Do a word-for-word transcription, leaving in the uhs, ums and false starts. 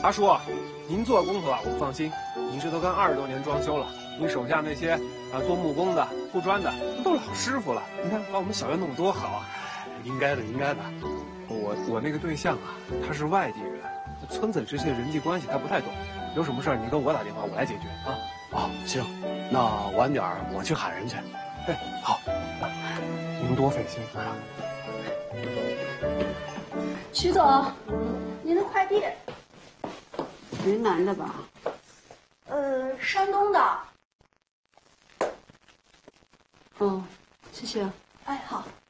达叔，您做功课我放心，您这都干二十多年装修了，您手下那些啊做木工的、铺砖的都老师傅了。你看把我们小院弄得多好啊！应该的，应该的。我我那个对象啊，他是外地人，村子里这些人际关系他不太懂。有什么事儿你跟我打电话，我来解决啊。 哦，行，那晚点我去喊人去。 哎，好，您多费心啊。 徐总，您的快递。 云南的吧？ 呃，山东的。 哦，谢谢。 哎，好。